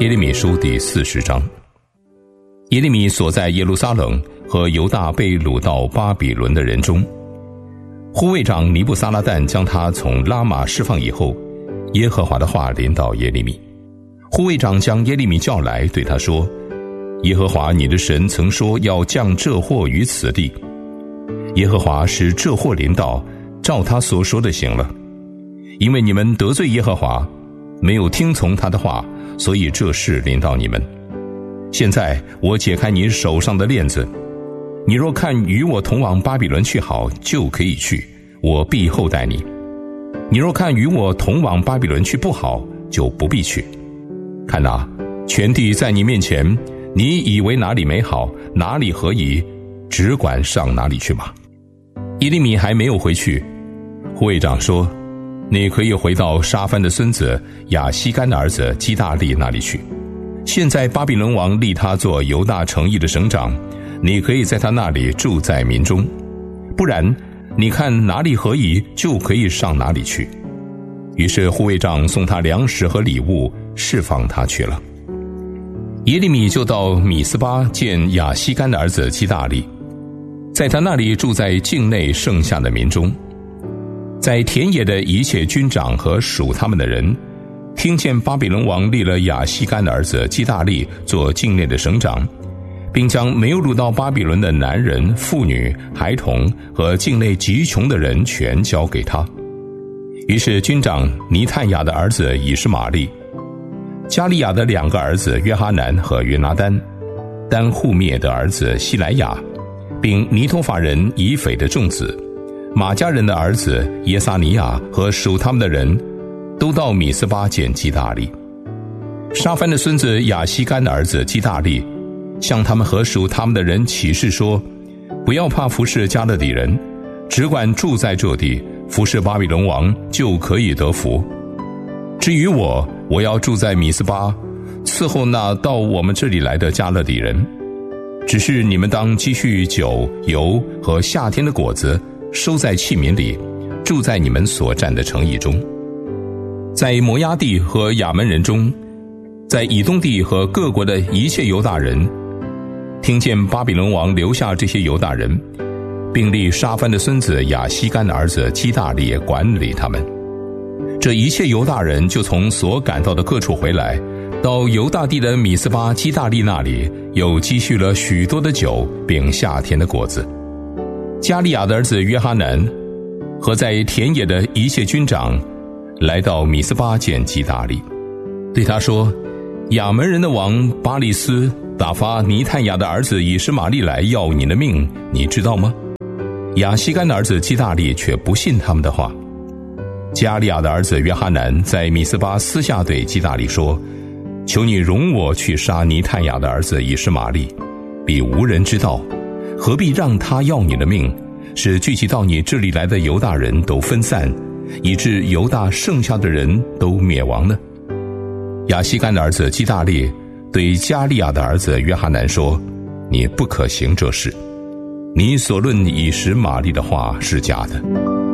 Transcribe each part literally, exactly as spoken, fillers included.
耶利米书第四十章。耶利米所在耶路撒冷和犹大被掳到巴比伦的人中，护卫长尼布撒拉旦将他从拉玛释放以后，耶和华的话临到耶利米。护卫长将耶利米叫来，对他说：耶和华你的神曾说要降这祸于此地，耶和华使这祸临到，照他所说的行了。因为你们得罪耶和华，没有听从他的话，所以这事临到你们。现在我解开你手上的链子，你若看与我同往巴比伦去好，就可以去，我必厚待你；你若看与我同往巴比伦去不好，就不必去。看哪，全地在你面前，你以为哪里美好，哪里合宜，只管上哪里去吧。耶利米还没有回去，护卫长说：你可以回到沙番的孙子亚西干的儿子基大利那里去。现在巴比伦王立他做犹大城邑的省长，你可以在他那里住在民中，不然你看哪里合宜，就可以上哪里去。于是护卫长送他粮食和礼物，释放他去了。耶利米就到米斯巴见亚西干的儿子基大利，在他那里住在境内剩下的民中。在田野的一切军长和属他们的人，听见巴比伦王立了亚西干的儿子基大利做境内的省长，并将没有掳到巴比伦的男人、妇女、孩童和境内极穷的人全交给他。于是军长尼探雅的儿子以实玛利、加利亚的两个儿子约哈南和约拿单、丹户灭的儿子希莱亚，并尼托法人以斐的众子、马加人的儿子耶撒尼亚和属他们的人，都到米斯巴见基大利。沙番的孙子亚西干的儿子基大利向他们和属他们的人起誓说：不要怕服侍加勒底人，只管住在这地，服侍巴比伦王，就可以得福。至于我，我要住在米斯巴，伺候那到我们这里来的加勒底人。只是你们当积蓄酒、油和夏天的果子，收在器皿里，住在你们所占的城邑中。在摩押地和亚门人中，在以东地和各国的一切犹大人，听见巴比伦王留下这些犹大人，并立沙番的孙子亚西干的儿子基大利管理他们。这一切犹大人就从所赶到的各处回来，到犹大地的米斯巴基大利那里，又积蓄了许多的酒，并夏天的果子。加利亚的儿子约哈南和在田野的一切军长来到米斯巴见基大利，对他说：亚门人的王巴利斯打发尼探雅的儿子以实玛利来要你的命，你知道吗？亚西干的儿子基大利却不信他们的话。加利亚的儿子约哈南在米斯巴私下对基大利说：求你容我去杀尼探雅的儿子以实玛利，必无人知道，何必让他要你的命，使聚集到你这里来的犹大人都分散，以致犹大剩下的人都灭亡呢？亚西干的儿子基大利对加利亚的儿子约哈南说：你不可行这事，你所论以实玛利的话是假的。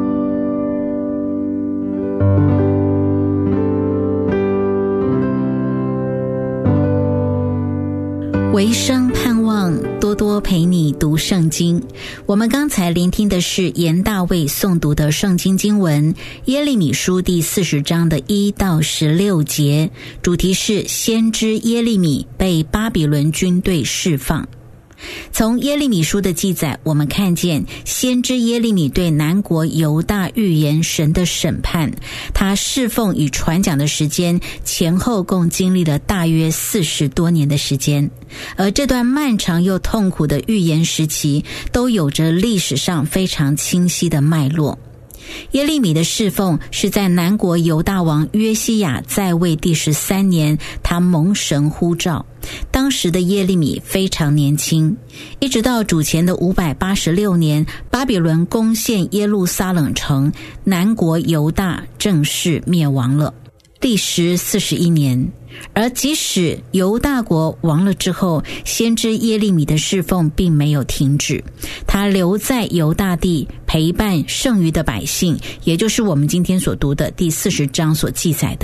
唯生盼望多多陪你读圣经。我们刚才聆听的是严大卫诵读的圣经经文耶利米书第四十章的一到十六节，主题是先知耶利米被巴比伦军队释放。从耶利米书的记载，我们看见先知耶利米对南国犹大预言神的审判，他侍奉与传讲的时间前后共经历了大约四十多年的时间，而这段漫长又痛苦的预言时期都有着历史上非常清晰的脉络。耶利米的侍奉是在南国犹大王约西亚在位第十三年，他蒙神呼召。当时的耶利米非常年轻，一直到主前的五百八十六年，巴比伦攻陷耶路撒冷城，南国犹大正式灭亡了，历时四十一年。而即使犹大国亡了之后，先知耶利米的侍奉并没有停止，他留在犹大地陪伴剩余的百姓，也就是我们今天所读的第四十章所记载的。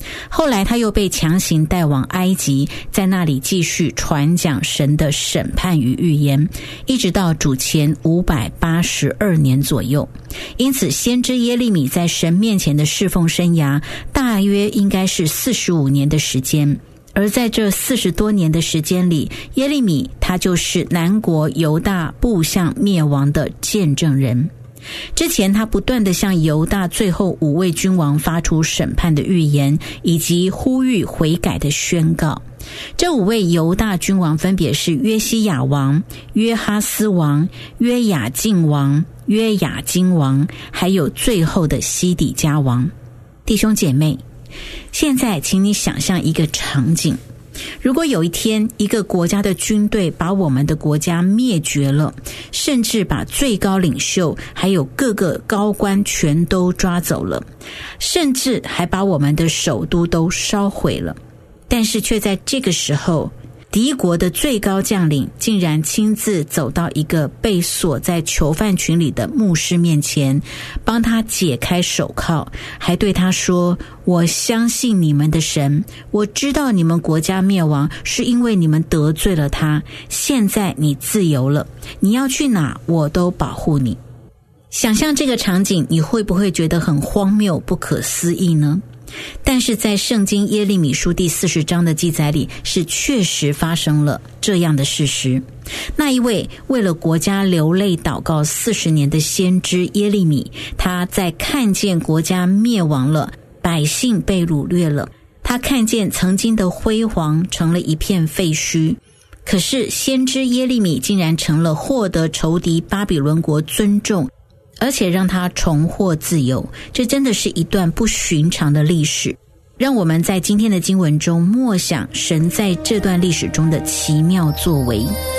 后来他又被强行带往埃及，在那里继续传讲神的审判与预言，一直到主前五百八十二年左右。因此先知耶利米在神面前的侍奉生涯大约应该是四十五年的时间。而在这四十多年的时间里，耶利米他就是南国犹大步向灭亡的见证人。之前他不断地向犹大最后五位君王发出审判的预言，以及呼吁悔改的宣告。这五位犹大君王分别是约西亚王、约哈斯王、约雅敬王、约雅斤王，还有最后的西底家王。弟兄姐妹，现在请你想象一个场景，如果有一天一个国家的军队把我们的国家灭绝了，甚至把最高领袖还有各个高官全都抓走了，甚至还把我们的首都都烧毁了，但是却在这个时候，敌国的最高将领竟然亲自走到一个被锁在囚犯群里的牧师面前，帮他解开手铐，还对他说：我相信你们的神，我知道你们国家灭亡是因为你们得罪了他，现在你自由了，你要去哪我都保护你。想象这个场景，你会不会觉得很荒谬不可思议呢？但是在圣经耶利米书第四十章的记载里，是确实发生了这样的事实。那一位为了国家流泪祷告四十年的先知耶利米，他在看见国家灭亡了，百姓被掳掠了，他看见曾经的辉煌成了一片废墟，可是先知耶利米竟然成了获得仇敌巴比伦国尊重，而且让他重获自由。这真的是一段不寻常的历史，让我们在今天的经文中默想神在这段历史中的奇妙作为。